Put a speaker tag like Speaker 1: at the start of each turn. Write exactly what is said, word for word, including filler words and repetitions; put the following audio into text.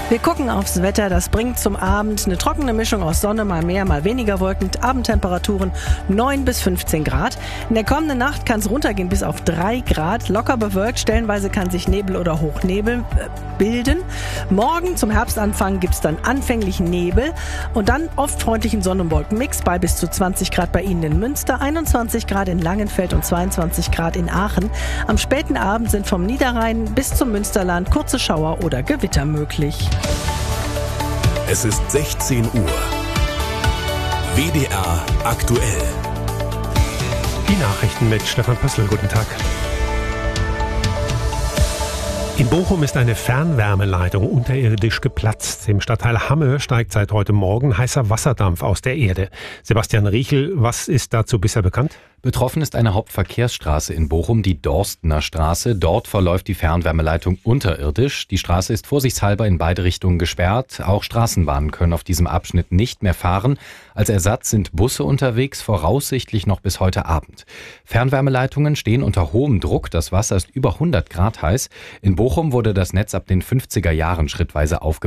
Speaker 1: Wir gucken aufs Wetter, das bringt zum Abend eine trockene Mischung aus Sonne, mal mehr, mal weniger Wolken, Abendtemperaturen neun bis fünfzehn Grad. In der kommenden Nacht kann es runtergehen bis auf drei Grad, locker bewölkt, stellenweise kann sich Nebel oder Hochnebel äh, bilden. Morgen zum Herbstanfang gibt es dann anfänglich Nebel und dann oft freundlichen Sonnen- und Wolkenmix bei bis zu zwanzig Grad bei Ihnen in Münster, einundzwanzig Grad in Langenfeld und zweiundzwanzig Grad in Aachen. Am späten Abend sind vom Niederrhein bis zum Münsterland kurze Schauer oder Gewitter möglich.
Speaker 2: Es ist sechzehn Uhr. W D R aktuell.
Speaker 3: Die Nachrichten mit Stefan Pössl. Guten Tag. In Bochum ist eine Fernwärmeleitung unterirdisch geplatzt. Im Stadtteil Hamme steigt seit heute Morgen heißer Wasserdampf aus der Erde. Sebastian Riechel, was ist dazu bisher bekannt?
Speaker 4: Betroffen ist eine Hauptverkehrsstraße in Bochum, die Dorstener Straße. Dort verläuft die Fernwärmeleitung unterirdisch. Die Straße ist vorsichtshalber in beide Richtungen gesperrt. Auch Straßenbahnen können auf diesem Abschnitt nicht mehr fahren. Als Ersatz sind Busse unterwegs, voraussichtlich noch bis heute Abend. Fernwärmeleitungen stehen unter hohem Druck. Das Wasser ist über hundert Grad heiß. In Bochum wurde das Netz ab den fünfziger Jahren schrittweise aufgebaut.